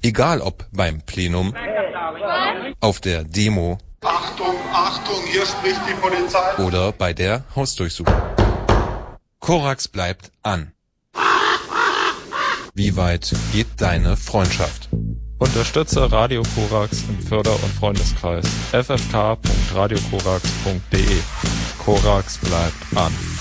Egal ob beim Plenum, auf der Demo, Achtung, Achtung, hier spricht die Polizei. Oder bei der Hausdurchsuchung. Korax bleibt an. Wie weit geht deine Freundschaft? Unterstütze Radio Korax im Förder- und Freundeskreis ffk.radiokorax.de. Korax bleibt an.